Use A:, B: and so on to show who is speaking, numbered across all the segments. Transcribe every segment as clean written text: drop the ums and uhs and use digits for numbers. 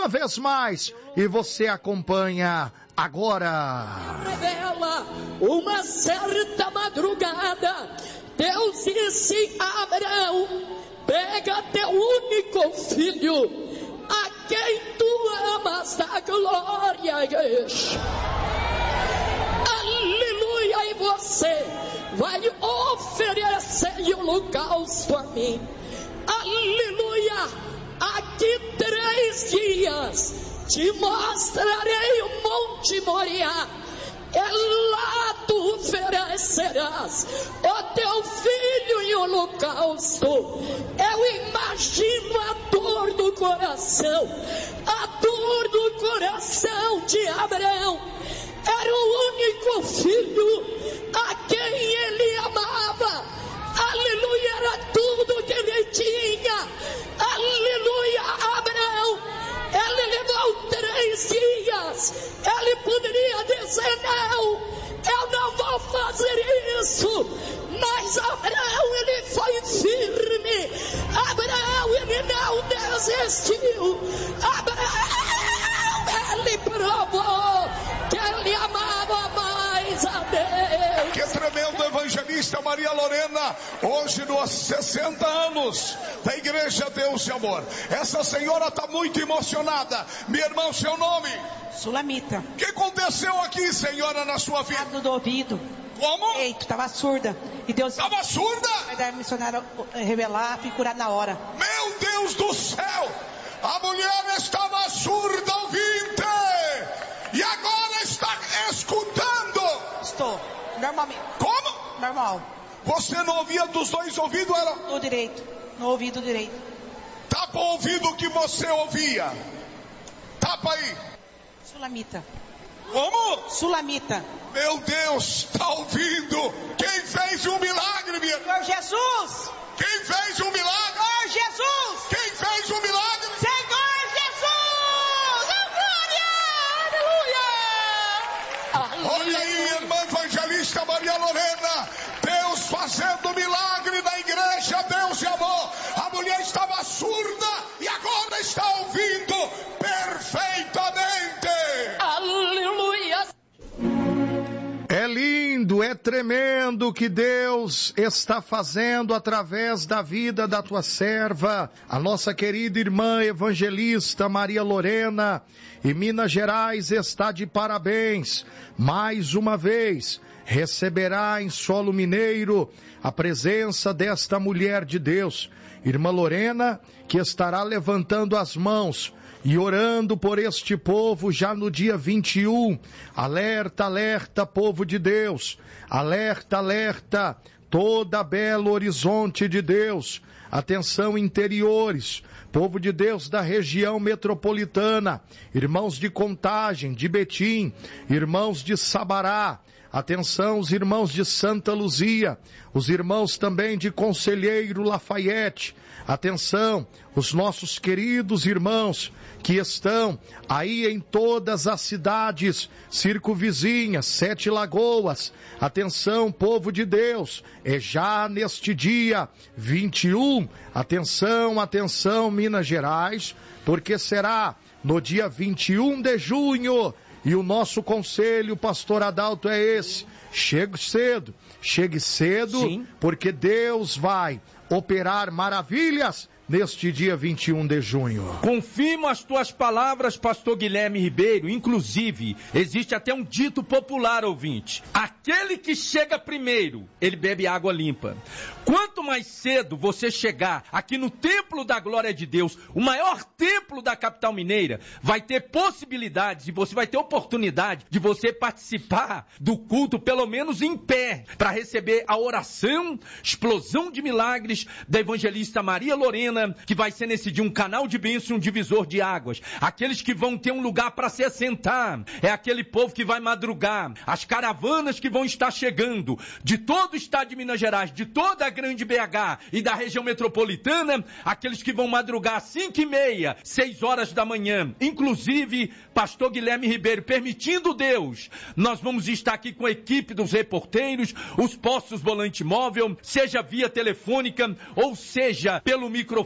A: uma vez mais e você acompanha agora.
B: Revela uma certa madrugada, Deus disse a Abraão: pega teu único filho, a quem tu amas, da glória. Aleluia, e você vai oferecer em holocausto a mim. Aleluia, aqui 3 dias te mostrarei o Monte Moriá. Lá tu oferecerás o teu filho em holocausto. Eu imagino a dor do coração, de Abraão. Era o único filho a quem ele amava. Aleluia, era tudo que ele tinha. Aleluia, Abraão. Ele levou 3 dias. Ele poderia dizer: não, eu não vou fazer isso. Mas Abraão, ele foi firme. Abraão, ele não desistiu. Abraão, ele provou que ele amava mais a Deus.
C: Que tremendo, evangelista Maria Lorena, hoje nos 60 anos da Igreja Deus de Amor. Essa senhora está muito emocionada. Minha irmã, seu nome?
D: Sulamita.
C: O que aconteceu aqui, senhora, na sua vida?
D: Do ouvido.
C: Como?
D: Eita, estava surda. E Deus...
C: Estava surda?
D: Vai dar missionário revelar e curar na hora.
C: Meu Deus do céu! A mulher estava surda, ouvinte, e agora está escutando.
D: Estou, normalmente.
C: Como?
D: Normal.
C: Você não ouvia dos 2 ouvidos? Era?
D: No direito, no ouvido direito.
C: Tapa o ouvido que você ouvia. Tapa aí.
D: Sulamita.
C: Como?
D: Sulamita.
C: Meu Deus, está ouvindo? Quem fez um milagre, minha irmã?
D: Senhor Jesus.
C: Quem fez um milagre?
D: Senhor Jesus.
C: Quem fez um milagre?
D: Senhor Jesus. Glória. Aleluia.
C: Olha aí, irmã evangelista Maria Lorena. Deus fazendo milagre na igreja Deus de Amor. A mulher estava surda e agora está ouvindo perfeitamente.
B: Aleluia.
A: É lindo, é tremendo o que Deus está fazendo através da vida da tua serva, a nossa querida irmã evangelista Maria Lorena, em Minas Gerais está de parabéns. Mais uma vez, receberá em solo mineiro a presença desta mulher de Deus, irmã Lorena, que estará levantando as mãos e orando por este povo já no dia 21. Alerta, alerta, povo de Deus. Alerta, alerta, toda Belo Horizonte de Deus. Atenção, interiores, povo de Deus da região metropolitana, irmãos de Contagem, de Betim, irmãos de Sabará. Atenção, os irmãos de Santa Luzia, os irmãos também de Conselheiro Lafayette. Atenção, os nossos queridos irmãos que estão aí em todas as cidades circunvizinhas, 7 Lagoas. Atenção, povo de Deus, é já neste dia 21. Atenção, atenção, Minas Gerais, porque será no dia 21 de junho. E o nosso conselho, pastor Adalto, é esse: chegue cedo, sim, porque Deus vai operar maravilhas neste dia 21 de junho.
E: Confirmo as tuas palavras, pastor Guilherme Ribeiro. Inclusive, existe até um dito popular, ouvinte: aquele que chega primeiro, ele bebe água limpa. Quanto mais cedo você chegar aqui no Templo da Glória de Deus, o maior templo da capital mineira, vai ter possibilidades e você vai ter oportunidade de você participar do culto, pelo menos em pé, para receber a oração, explosão de milagres da evangelista Maria Lorena, que vai ser nesse dia um canal de bênção, um divisor de águas. Aqueles que vão ter um lugar para se assentar, é aquele povo que vai madrugar, as caravanas que vão estar chegando de todo o estado de Minas Gerais, de toda a grande BH e da região metropolitana, aqueles que vão madrugar às 5h30, 6 horas da manhã. Inclusive, pastor Guilherme Ribeiro, permitindo Deus, nós vamos estar aqui com a equipe dos reporteiros, os postos volante móvel, seja via telefônica ou seja pelo microfone,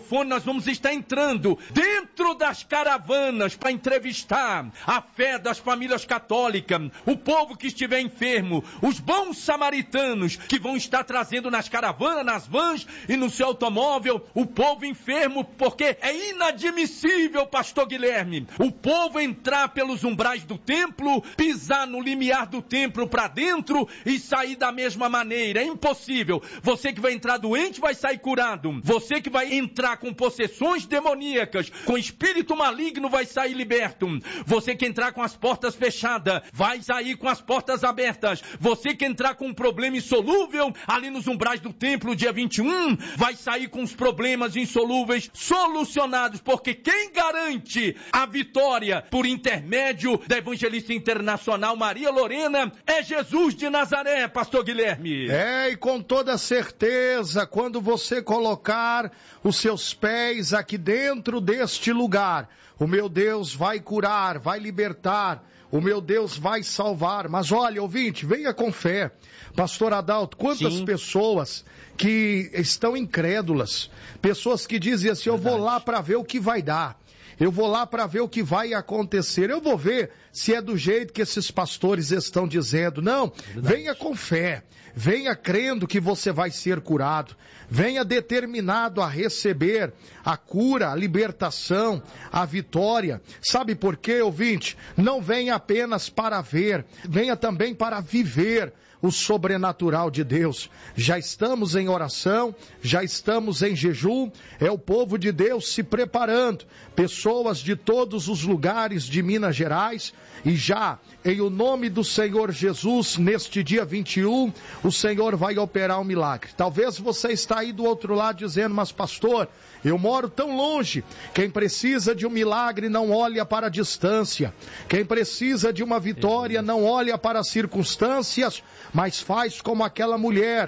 E: microfone, nós vamos estar entrando dentro das caravanas para entrevistar a fé das famílias católicas, o povo que estiver enfermo, os bons samaritanos que vão estar trazendo nas caravanas, nas vans e no seu automóvel, o povo enfermo, porque é inadmissível, pastor Guilherme, o povo entrar pelos umbrais do templo, pisar no limiar do templo para dentro e sair da mesma maneira. É impossível. Você que vai entrar doente vai sair curado. Você que vai entrar com possessões demoníacas, com espírito maligno vai sair liberto. Você que entrar com as portas fechadas vai sair com as portas abertas. Você que entrar com um problema insolúvel ali nos umbrais do templo dia 21 vai sair com os problemas insolúveis solucionados, porque quem garante a vitória por intermédio da evangelista internacional Maria Lorena é Jesus de Nazaré, pastor Guilherme.
A: E com toda certeza, quando você colocar os seus pés aqui dentro deste lugar, o meu Deus vai curar, vai libertar, o meu Deus vai salvar. Mas olha, ouvinte, venha com fé. Pastor Adalto, quantas pessoas que estão incrédulas, pessoas que dizem assim, eu vou lá para ver o que vai dar. Eu vou lá para ver o que vai acontecer. Eu vou ver se é do jeito que esses pastores estão dizendo. Não, venha com fé. Venha crendo que você vai ser curado. Venha determinado a receber a cura, a libertação, a vitória. Sabe por quê, ouvinte? Não venha apenas para ver, venha também para viver o sobrenatural de Deus. Já estamos em oração, já estamos em jejum, é o povo de Deus se preparando, pessoas de todos os lugares de Minas Gerais, e já em o nome do Senhor Jesus, neste dia 21, o Senhor vai operar um milagre. Talvez você está aí do outro lado dizendo, mas pastor, eu moro tão longe. Quem precisa de um milagre não olha para a distância. Quem precisa de uma vitória não olha para as circunstâncias, mas faz como aquela mulher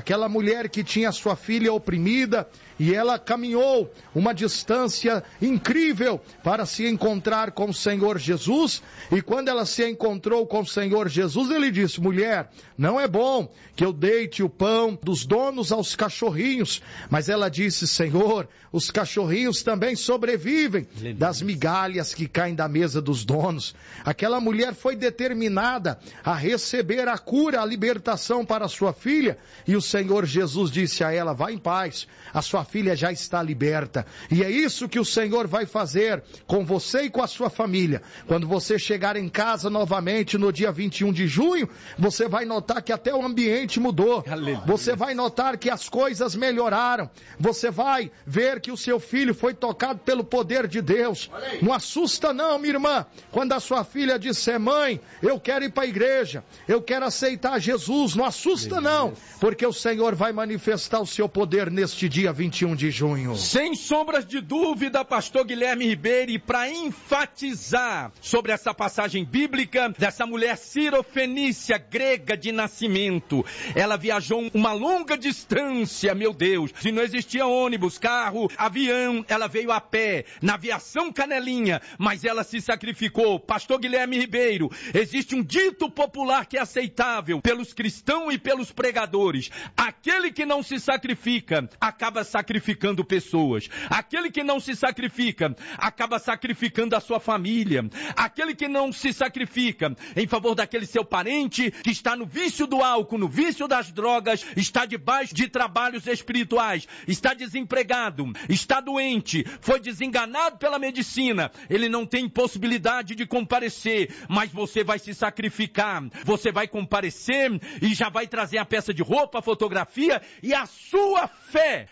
A: que tinha sua filha oprimida, e ela caminhou uma distância incrível para se encontrar com o Senhor Jesus, e quando ela se encontrou com o Senhor Jesus, ele disse, mulher, não é bom que eu deite o pão dos donos aos cachorrinhos, mas ela disse, Senhor, os cachorrinhos também sobrevivem das migalhas que caem da mesa dos donos. Aquela mulher foi determinada a receber a cura, a libertação para a sua filha, e o Senhor Jesus disse a ela, vá em paz, a sua filha já está liberta. E é isso que o Senhor vai fazer com você e com a sua família. Quando você chegar em casa novamente no dia 21 de junho, você vai notar que até o ambiente mudou. Aleluia. Você vai notar que as coisas melhoraram. Você vai ver que o seu filho foi tocado pelo poder de Deus. Não assusta não, minha irmã, quando a sua filha disser, mãe, eu quero ir para a igreja, eu quero aceitar Jesus. Não assusta não, porque o Senhor vai manifestar o seu poder neste dia 21 de junho.
E: Sem sombras de dúvida, pastor Guilherme Ribeiro, e para enfatizar sobre essa passagem bíblica dessa mulher cirofenícia grega de nascimento, ela viajou uma longa distância, meu Deus, se não existia ônibus, carro, avião, ela veio a pé, na aviação Canelinha, mas ela se sacrificou. Pastor Guilherme Ribeiro, existe um dito popular que é aceitável pelos cristãos e pelos pregadores, aquele que não se sacrifica, acaba sacrificando pessoas. Aquele que não se sacrifica, acaba sacrificando a sua família. Aquele que não se sacrifica em favor daquele seu parente que está no vício do álcool, no vício das drogas, está debaixo de trabalhos espirituais, está desempregado, está doente, foi desenganado pela medicina, ele não tem possibilidade de comparecer, mas você vai se sacrificar, você vai comparecer e já vai trazer a peça de roupa, a fotografia e a sua fé,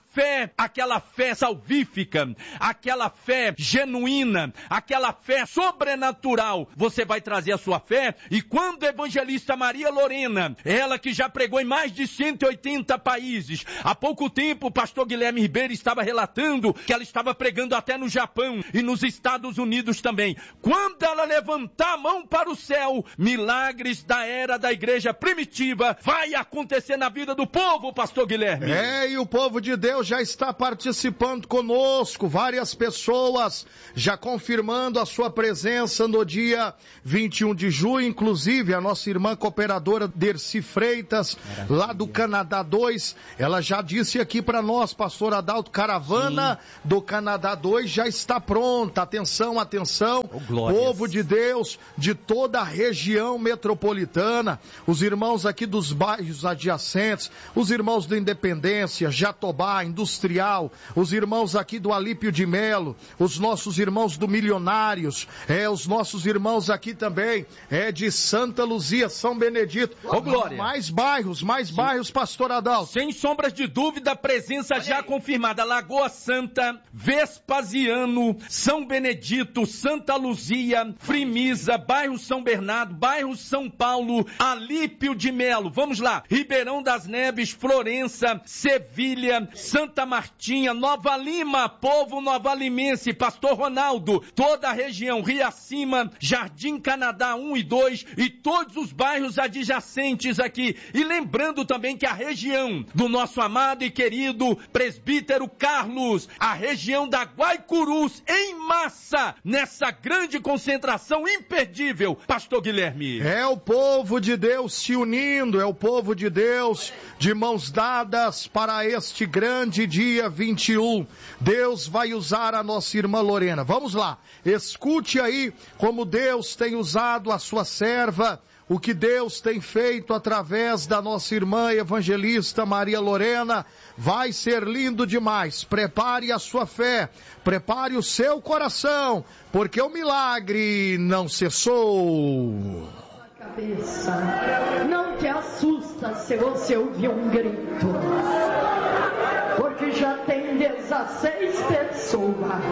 E: aquela fé salvífica, aquela fé genuína, aquela fé sobrenatural, você vai trazer a sua fé. E quando a evangelista Maria Lorena, ela que já pregou em mais de 180 países, há pouco tempo o pastor Guilherme Ribeiro estava relatando que ela estava pregando até no Japão e nos Estados Unidos também. Quando ela levantar a mão para o céu, milagres da era da igreja primitiva vai acontecer na vida do povo, pastor Guilherme.
A: E o povo de Deus Deus já está participando conosco, várias pessoas já confirmando a sua presença no dia 21 de junho, inclusive a nossa irmã cooperadora Dercy Freitas, lá do Canadá 2, ela já disse aqui para nós, pastor Adalto, caravana do Canadá 2 já está pronta, atenção, atenção, povo de Deus, de toda a região metropolitana, os irmãos aqui dos bairros adjacentes, os irmãos da Independência, Jatobá, Industrial, os irmãos aqui do Alípio de Melo, os nossos irmãos do Milionários, os nossos irmãos aqui também, de Santa Luzia, São Benedito.
E: Glória.
A: Mais bairros, pastor Adalto.
E: Sem sombras de dúvida, presença já confirmada. Lagoa Santa, Vespasiano, São Benedito, Santa Luzia, Frimisa, bairro São Bernardo, bairro São Paulo, Alípio de Melo. Vamos lá. Ribeirão das Neves, Florença, Sevilha, Santa Martinha, Nova Lima, povo novalimense, pastor Ronaldo, toda a região, Riacima, Jardim Canadá 1 e 2 e todos os bairros adjacentes aqui. E lembrando também que a região do nosso amado e querido presbítero Carlos, a região da Guaicurus, em massa, nessa grande concentração imperdível, pastor Guilherme.
A: É o povo de Deus se unindo, é o povo de Deus de mãos dadas para este grande dia 21. Deus vai usar a nossa irmã Lorena. Vamos lá, escute aí como Deus tem usado a sua serva, o que Deus tem feito através da nossa irmã evangelista Maria Lorena. Vai ser lindo demais. Prepare a sua fé, prepare o seu coração, porque o milagre não cessou.
B: Cabeça, não te assusta se você ouvir um grito, porque já tem 16 pessoas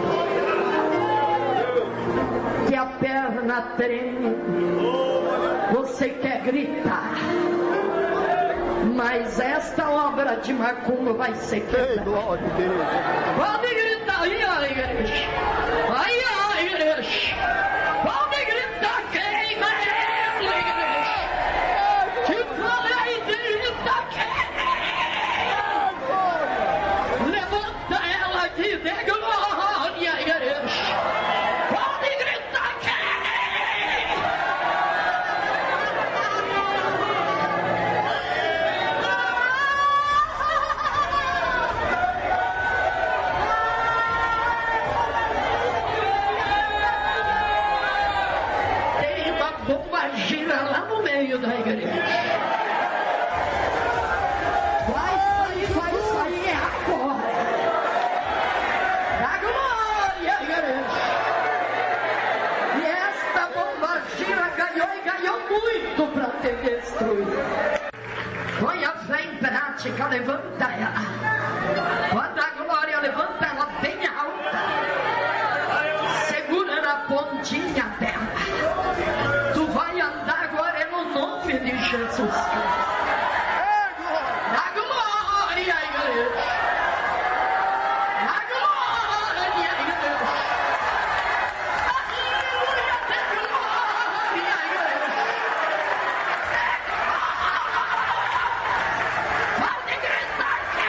B: que a perna treme, você quer gritar, mas esta obra de macumba vai ser quebrada. Pode gritar aí a igreja, aí a igreja, pode gritar, queima ela, igreja, te falei, grita, queima, levanta ela aqui, dê glória, igreja. Da igreja. Vai sair é agora. Da glória, igreja. E esta bomba gira ganhou muito para te destruir. Põe a fé em prática, levanta ela. Quando a glória levanta ela bem alta, segura na pontinha dela. Tu vai andar agora no nome de Jesus Cristo. Na glória, igreja. Na glória, igreja. Aleluia, de glória, igreja. Pode gritar que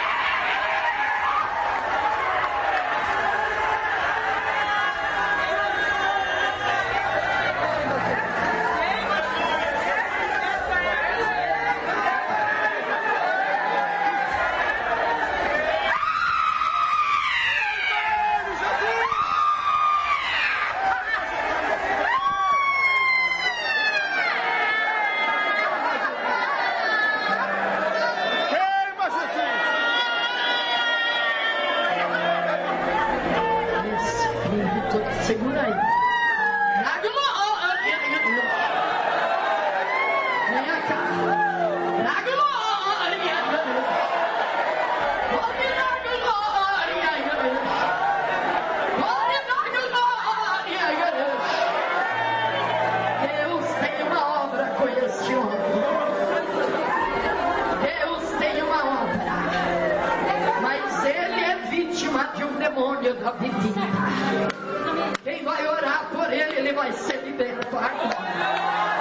B: segura aí. Na glória, vem cá. Na glória, pode na glória, pode na glória, Deus tem uma obra com este homem. Deus tem uma obra, mas ele é vítima de um demônio da bebida. Quem vai orar por ele, ele vai ser liberto agora.